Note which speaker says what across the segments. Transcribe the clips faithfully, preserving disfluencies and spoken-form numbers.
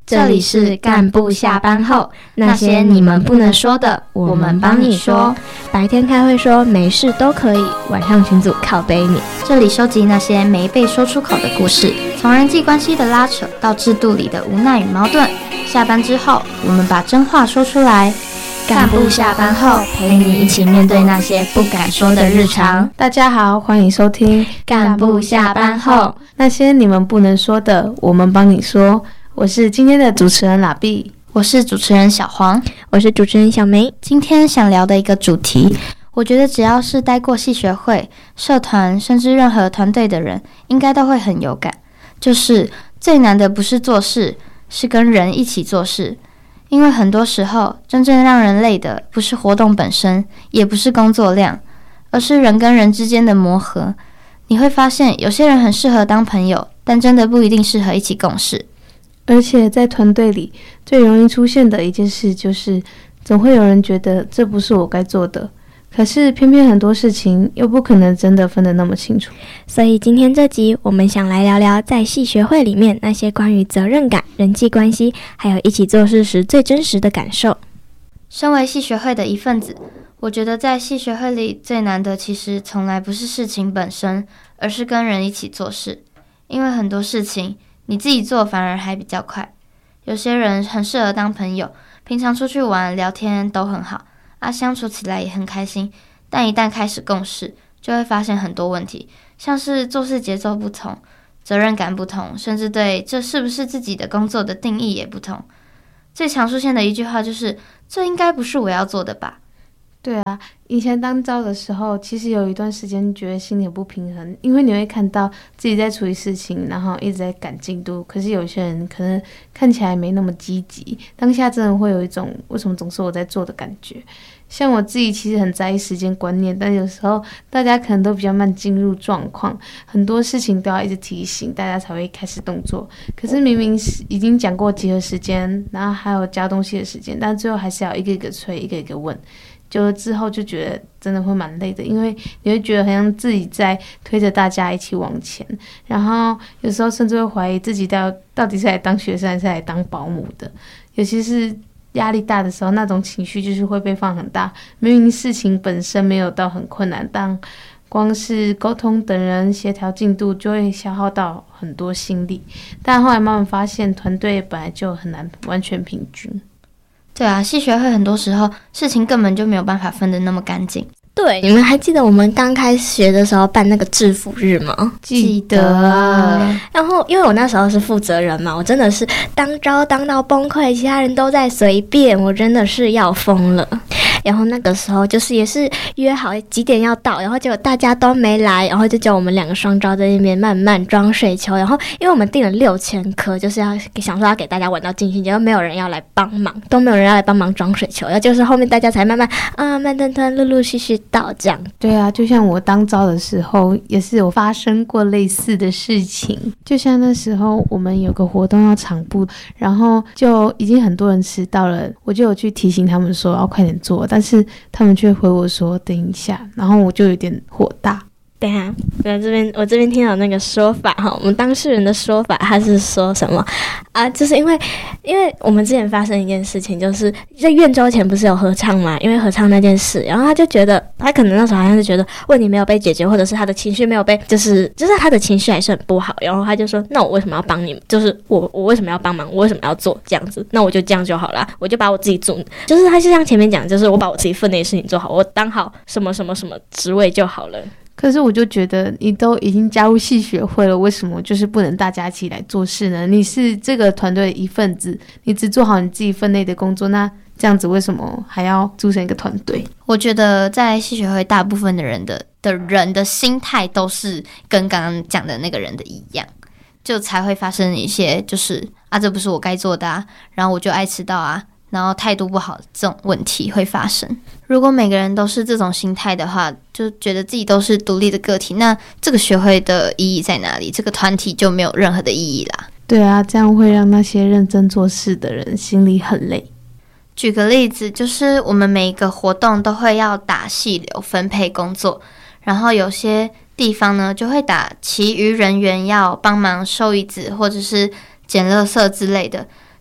Speaker 1: 这里是干部下班后，那些你们不能说的，我们帮你说。
Speaker 2: 白天开会说没事都可以，晚上群组靠背你。
Speaker 1: 这里收集那些没被说出口的故事，从人际关系的拉扯到制度里的无奈与矛盾。下班之后，我们把真话说出来。干部下班后，陪你一起面对那些不敢说的日常。
Speaker 3: 大家好，欢迎收听
Speaker 1: 干部下班后，
Speaker 3: 那些你们不能说的，我们帮你说。我是今天的主持人拉碧，
Speaker 1: 我是主持人小黄，
Speaker 2: 我是主持人小梅。
Speaker 1: 今天想聊的一个主题，我觉得只要是待过系学会、社团，甚至任何团队的人，应该都会很有感。就是最难的不是做事，是跟人一起做事。因为很多时候，真正让人累的不是活动本身，也不是工作量，而是人跟人之间的磨合。你会发现，有些人很适合当朋友，但真的不一定适合一起共事。
Speaker 3: 而且在团队里最容易出现的一件事就是，总会有人觉得这不是我该做的，可是偏偏很多事情又不可能真的分得那么清楚。
Speaker 2: 所以今天这集我们想来聊聊在系学会里面那些关于责任感、人际关系，还有一起做事时最真实的感受。
Speaker 1: 身为系学会的一份子，我觉得在系学会里最难的其实从来不是事情本身，而是跟人一起做事。因为很多事情你自己做反而还比较快。有些人很适合当朋友，平常出去玩聊天都很好啊，相处起来也很开心，但一旦开始共事，就会发现很多问题，像是做事节奏不同，责任感不同，甚至对这是不是自己的工作的定义也不同。最常出现的一句话就是这应该不是我要做的吧。
Speaker 3: 对啊，以前当招的时候，其实有一段时间觉得心里不平衡，因为你会看到自己在处理事情，然后一直在赶进度，可是有些人可能看起来没那么积极，当下真的会有一种为什么总是我在做的感觉。像我自己其实很在意时间观念，但有时候大家可能都比较慢进入状况，很多事情都要一直提醒大家才会开始动作，可是明明已经讲过集合时间，然后还有加东西的时间，但最后还是要一个一个催，一个一个问，久了之后就觉得真的会蛮累的，因为你会觉得好像自己在推着大家一起往前，然后有时候甚至会怀疑自己到到底是来当学生还是来当保姆的。尤其是压力大的时候，那种情绪就是会被放很大。明明事情本身没有到很困难，但光是沟通等人协调进度就会消耗到很多心力。但后来慢慢发现，团队本来就很难完全平均。
Speaker 1: 对啊，系学会很多时候事情根本就没有办法分得那么干净。
Speaker 2: 对，你们还记得我们刚开学的时候办那个制服日吗？
Speaker 1: 记得。
Speaker 2: 然后因为我那时候是负责人嘛，我真的是当招当到崩溃，其他人都在随便，我真的是要疯了。然后那个时候就是也是约好几点要到，然后结果大家都没来，然后就叫我们两个双招在那边慢慢装水球。然后因为我们订了六千颗，就是要想说要给大家玩到尽兴，结果没有人要来帮忙，都没有人要来帮忙装水球，然后就是后面大家才慢慢啊慢吞吞陆陆续续到这样。
Speaker 3: 对啊，就像我当招的时候也是有发生过类似的事情。就像那时候我们有个活动要场布，然后就已经很多人迟到了，我就有去提醒他们说要快点做，但是他们却回我说等一下，然后我就有点火大。
Speaker 2: 等一下，我这边我这边听到那个说法哈，我们当事人的说法，他是说什么啊？就是因为因为我们之前发生一件事情，就是在院周前不是有合唱嘛？因为合唱那件事，然后他就觉得他可能那时候好像是觉得问题没有被解决，或者是他的情绪没有被，就是就是他的情绪还是很不好，然后他就说：“那我为什么要帮你们？就是我我为什么要帮忙？我为什么要做这样子？那我就这样就好了，我就把我自己做，就是他就像前面讲，就是我把我自己分内的事情做好，我当好什么什么什么职位就好了。”
Speaker 3: 可是我就觉得你都已经加入系学会了，为什么就是不能大家一起来做事呢？你是这个团队的一份子，你只做好你自己分内的工作，那这样子为什么还要组成一个团队？
Speaker 1: 我觉得在系学会大部分的人的的人的心态都是跟刚刚讲的那个人的一样，就才会发生一些就是啊这不是我该做的啊，然后我就爱迟到啊，然后态度不好，这种问题会发生。如果每个人都是这种心态的话，就觉得自己都是独立的个体，那这个学会的意义在哪里？这个团体就没有任何的意义啦。
Speaker 3: 对啊，这样会让那些认真做事的人心里很累。
Speaker 1: 举个例子，就是我们每一个活动都会要打细流分配工作，然后有些地方呢就会打其余人员要帮忙收椅子或者是捡垃圾之类的。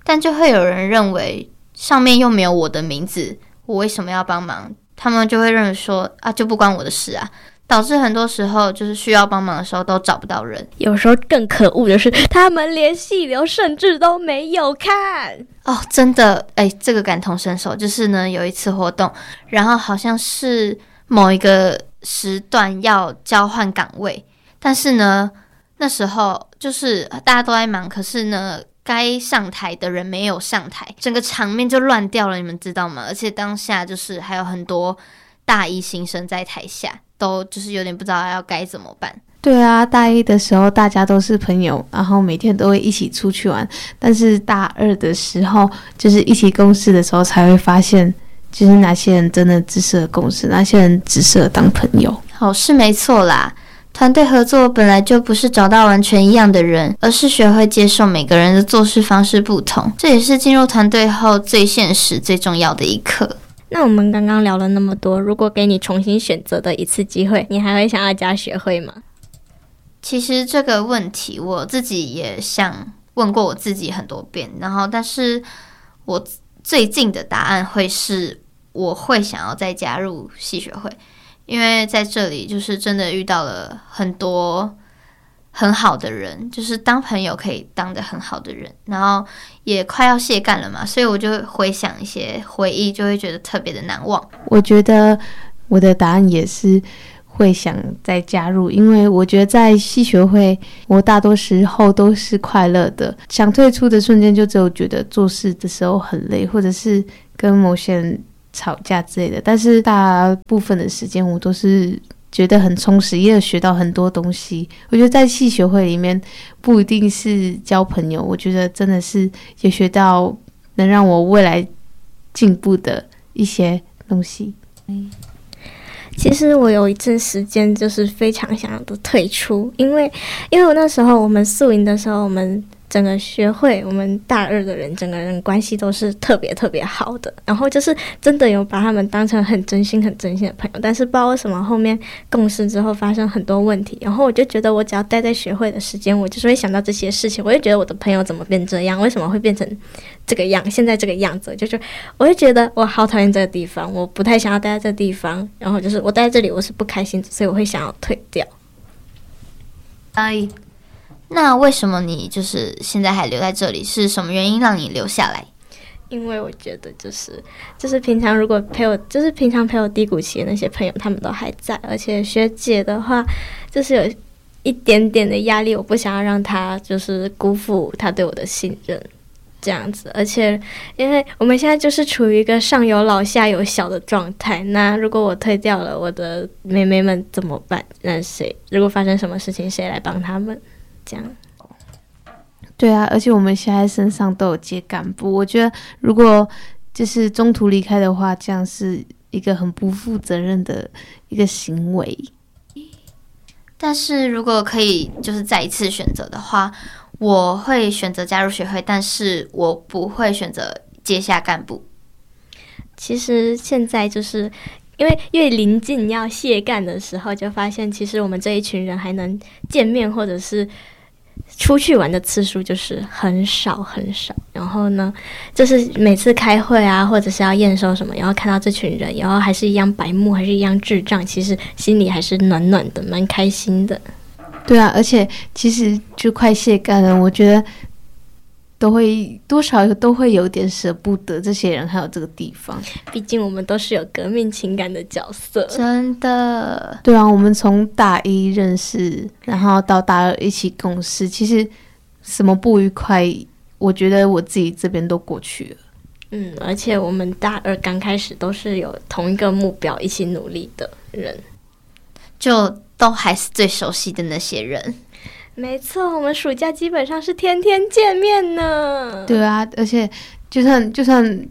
Speaker 1: 但就会有人认为上面又没有我的名字，我为什么要帮忙？他们就会认为说啊，就不关我的事啊，导致很多时候就是需要帮忙的时候都找不到人。
Speaker 2: 有时候更可恶的是，他们连细流甚至都没有看
Speaker 1: 哦，真的，哎，这个感同身受。就是呢，有一次活动，然后好像是某一个时段要交换岗位，但是呢，那时候就是大家都在忙，可是呢，该上台的人没有上台，整个场面就乱掉了，你们知道吗？而且当下就是还有很多大一新生在台下，都就是有点不知道要该怎么办。
Speaker 3: 对啊，大一的时候大家都是朋友，然后每天都会一起出去玩，但是大二的时候就是一起共事的时候才会发现，就是哪些人真的只适合共事，哪些人只适合当朋友。
Speaker 1: 好，是没错啦，团队合作本来就不是找到完全一样的人，而是学会接受每个人的做事方式不同，这也是进入团队后最现实最重要的一课。
Speaker 2: 那我们刚刚聊了那么多，如果给你重新选择的一次机会，你还会想要加学会吗？
Speaker 1: 其实这个问题我自己也想问过我自己很多遍，然后但是我最近的答案会是我会想要再加入系学会，因为在这里就是真的遇到了很多很好的人，就是当朋友可以当得很好的人，然后也快要卸干了嘛，所以我就回想一些回忆，就会觉得特别的难忘。
Speaker 3: 我觉得我的答案也是会想再加入，因为我觉得在系学会我大多时候都是快乐的，想退出的瞬间就只有觉得做事的时候很累，或者是跟某些人吵架之类的，但是大部分的时间我都是觉得很充实，也有学到很多东西。我觉得在系学会里面不一定是交朋友，我觉得真的是也学到能让我未来进步的一些东西。
Speaker 2: 其实我有一阵时间就是非常想要的退出，因为因为我那时候我们宿营的时候，我们整个学会我们大二的人整个人关系都是特别特别好的，然后就是真的有把他们当成很真心很真心的朋友，但是不知道为什么后面共事之后发生很多问题，然后我就觉得我只要待在学会的时间，我就是会想到这些事情，我就觉得我的朋友怎么变这样，为什么会变成这个样，现在这个样子，就是我会觉得我好讨厌这个地方，我不太想要待在这个地方，然后就是我待在这里我是不开心，所以我会想要退掉。
Speaker 1: 哎，那为什么你就是现在还留在这里？是什么原因让你留下来？
Speaker 2: 因为我觉得就是就是平常如果陪我就是平常陪我低谷期的那些朋友他们都还在，而且学姐的话就是有一点点的压力，我不想要让她就是辜负她对我的信任这样子，而且因为我们现在就是处于一个上有老下有小的状态，那如果我退掉了，我的妹妹们怎么办？那谁如果发生什么事情谁来帮他们？这样。
Speaker 3: 对啊，而且我们现在身上都有接干部，我觉得如果就是中途离开的话，这样是一个很不负责任的一个行为。
Speaker 1: 但是如果可以就是再一次选择的话，我会选择加入学会，但是我不会选择接下干部。
Speaker 2: 其实现在就是因为越临近要卸干的时候，就发现其实我们这一群人还能见面或者是出去玩的次数就是很少很少，然后呢就是每次开会啊或者是要验收什么，然后看到这群人，然后还是一样白目还是一样智障，其实心里还是暖暖的，蛮开心的。
Speaker 3: 对啊，而且其实就快卸干了，我觉得都会多少都会有点舍不得这些人还有这个地方，
Speaker 2: 毕竟我们都是有革命情感的角色。
Speaker 1: 真的。
Speaker 3: 对啊，我们从大一认识然后到大二一起共事，其实什么不愉快我觉得我自己这边都过去了。
Speaker 2: 嗯，而且我们大二刚开始都是有同一个目标一起努力的人，
Speaker 1: 就都还是最熟悉的那些人。
Speaker 2: 没错，我们暑假基本上是天天见面呢。
Speaker 3: 对啊，而且就算就算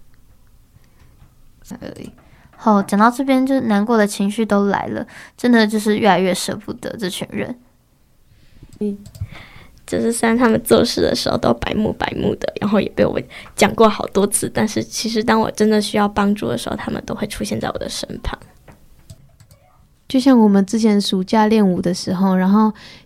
Speaker 1: 哦，讲到这边就难过的情绪都来了，真的就是越来越舍不得这群人。
Speaker 2: 嗯，就是虽然他们做事的时候都白目白目的，然后也被我讲过好多次，但是其实当我真的需要帮助的时候，他们都会出现在我的身旁。
Speaker 3: 就像我们之前暑假练舞的时候，然后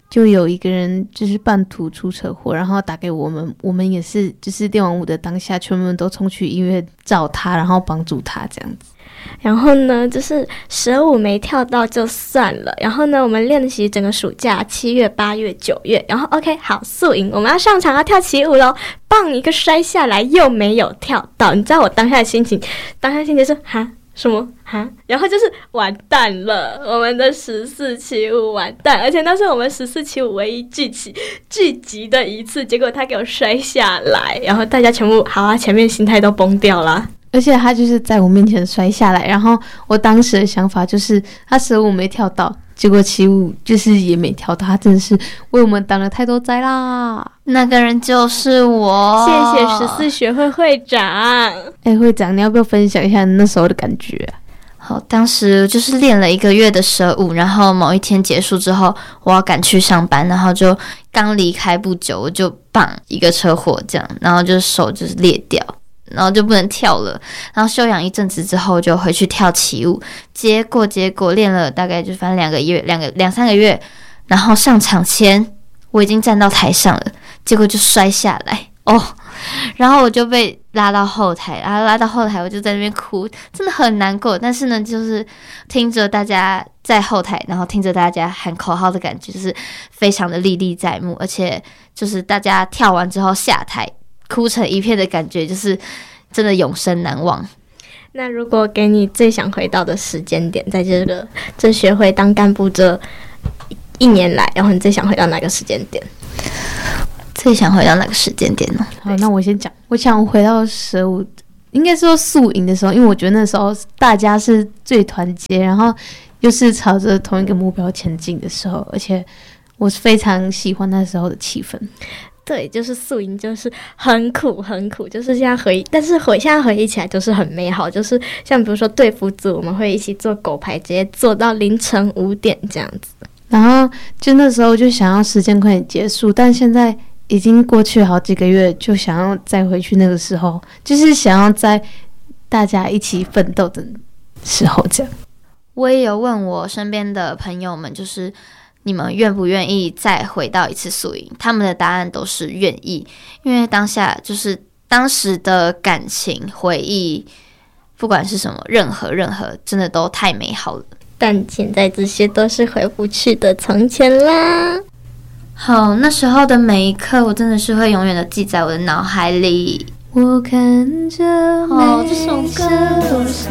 Speaker 3: 就有一个人就是半途出车祸，然后打给我们，我们也是就是练完舞的当下，全部人都冲去医院找他，然后帮助他这样子。
Speaker 2: 然后呢，就是蛇舞没跳到就算了，然后呢，我们练习整个暑假，七月、八月、九月，然后 OK 好宿营，我们要上场要跳起舞咯，棒一个摔下来又没有跳到，你知道我当下的心情，当下心情是哈什么哈，然后就是完蛋了，我们的十四起舞完蛋，而且那是我们十四起舞唯一聚集聚集的一次，结果他给我摔下来，然后大家全部好啊，前面心态都崩掉了。
Speaker 3: 而且他就是在我面前摔下来，然后我当时的想法就是他蛇舞没跳到，结果起舞就是也没跳到，他真的是为我们挡了太多灾啦。
Speaker 1: 那个人就是我，
Speaker 2: 谢谢十四学会会长。
Speaker 3: 哎，会长，你要不要分享一下你那时候的感觉啊？
Speaker 1: 好，当时就是练了一个月的蛇舞，然后某一天结束之后，我要赶去上班，然后就刚离开不久，我就砰一个车祸这样，然后就手就是裂掉。然后就不能跳了，然后休养一阵子之后就回去跳起舞，结果结果练了大概就反正两个月两个两三个月，然后上场前我已经站到台上了，结果就摔下来哦，然后我就被拉到后台，然后拉到后台我就在那边哭，真的很难过，但是呢就是听着大家在后台，然后听着大家喊口号的感觉就是非常的历历在目，而且就是大家跳完之后下台哭成一片的感觉，就是真的永生难忘。
Speaker 2: 那如果给你最想回到的时间点，在这个这学会当干部这一年来，然后你最想回到哪个时间点？
Speaker 1: 最想回到哪个时间点呢？
Speaker 3: 好，那我先讲，我想回到蛇舞，应该说宿营的时候，因为我觉得那时候大家是最团结，然后又是朝着同一个目标前进的时候，而且我非常喜欢那时候的气氛。
Speaker 2: 对，就是宿营，就是很苦很苦，就是现在回忆，但是回现在回忆起来就是很美好，就是像比如说队服组，我们会一起做狗牌，直接做到凌晨五点这样子。
Speaker 3: 然后就那时候就想要时间快点结束，但现在已经过去好几个月，就想要再回去那个时候，就是想要在大家一起奋斗的时候这样。
Speaker 1: 我也有问我身边的朋友们，就是你们愿不愿意再回到一次宿营？他们的答案都是愿意，因为当下就是当时的感情回忆，不管是什么，任何任何，真的都太美好了。
Speaker 2: 但现在这些都是回不去的从前啦。
Speaker 1: 好，那时候的每一刻，我真的是会永远的记在我的脑海里。
Speaker 3: 我看着
Speaker 1: 哦，这首歌。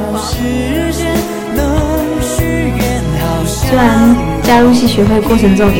Speaker 3: 虽然加入系学会过程中